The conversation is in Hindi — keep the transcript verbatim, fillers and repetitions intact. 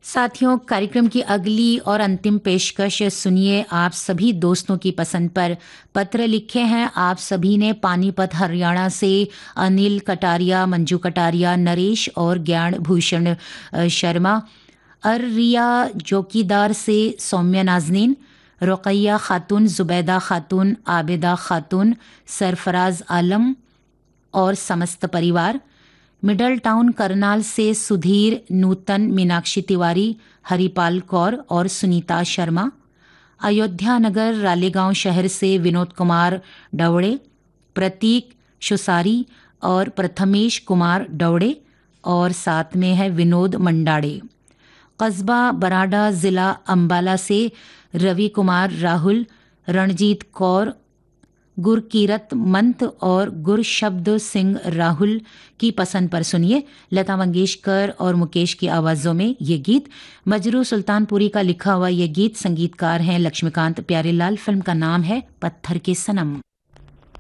साथियों, कार्यक्रम की अगली और अंतिम पेशकश सुनिए। आप सभी दोस्तों की पसंद पर पत्र लिखे हैं आप सभी ने पानीपत हरियाणा से अनिल कटारिया, मंजू कटारिया, नरेश और ज्ञान भूषण अ, शर्मा। अर्रिया चौकीदार से सौम्या नाजनीन, रुकैया खातून, जुबैदा खातून, आबिदा खातून, सरफराज आलम और समस्त परिवार। मिडल टाउन करनाल से सुधीर, नूतन, मीनाक्षी तिवारी, हरिपाल कौर और सुनीता शर्मा। अयोध्या नगर रालेगांव शहर से विनोद कुमार डवड़े, प्रतीक शुसारी और प्रथमेश कुमार डवड़े और साथ में है विनोद मंडाड़े। कस्बा बराडा जिला अंबाला से रवि कुमार राहुल, रणजीत कौर, गुरकीरत मंत और गुरशब्द सिंह राहुल की पसंद पर सुनिए लता मंगेशकर और मुकेश की आवाज़ों में ये गीत। मजरू सुल्तानपुरी का लिखा हुआ ये गीत, संगीतकार हैं लक्ष्मीकांत प्यारेलाल। फिल्म का नाम है पत्थर के सनम।